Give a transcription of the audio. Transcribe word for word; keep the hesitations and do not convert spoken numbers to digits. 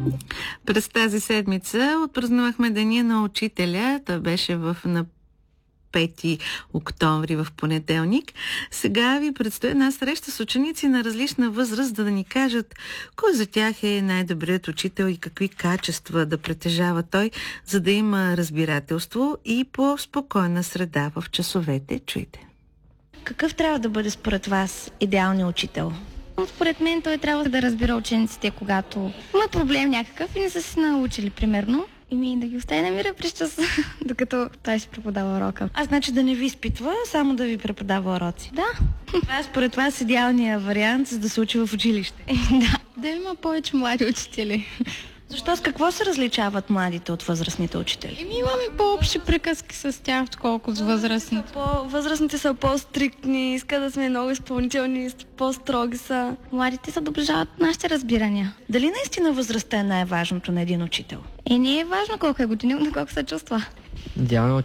През тази седмица отпразнувахме Деня на учителя. Той беше в на пети октомври в понеделник. Сега ви предстои една среща с ученици на различна възраст, да, да ни кажат кой за тях е най-добрият учител и какви качества да притежава той, за да има разбирателство и по-спокойна среда в часовете. Чуйте. Какъв трябва да бъде според вас идеалният учител? Според мен той трябва да разбира учениците, когато има проблем някакъв и не са се научили, примерно. И ми да ги остави на мира през час, докато той си преподава урока. А значи да не ви изпитва, само да ви преподава уроци? Да. Това е според вас идеалният вариант, за да се учи в училище? Да. Да има повече млади учители. Защо, с какво се различават младите от възрастните учители? Еми, имаме по-общи приказки с тях, отколкото с възрастните. По- възрастните са по-стриктни, искат да сме много изпълнителни, по-строги са. Младите се доближават нашите разбирания. Дали наистина възрастта е най-важното на един учител? Е, не е важно колко е години, но колко се чувства. Идеалният